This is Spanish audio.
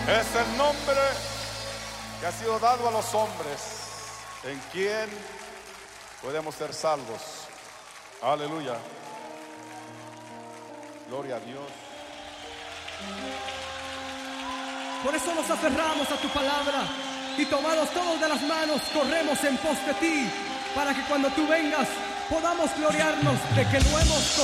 Es el nombre que ha sido dado a los hombres, en quien podemos ser salvos. Aleluya. Gloria a Dios. Por eso nos aferramos a tu palabra y tomados todos de las manos, corremos en pos de ti, para que cuando tú vengas podamos gloriarnos de que no hemos